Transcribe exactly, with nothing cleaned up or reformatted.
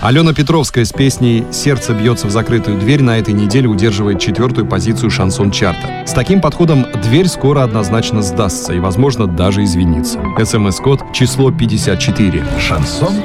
Алена Петровская с песней «Сердце бьется в закрытую дверь» на этой неделе удерживает четвертую позицию шансон-чарта. С таким подходом дверь скоро однозначно сдастся и, возможно, даже извинится. СМС-код число пятьдесят четыре. Шансон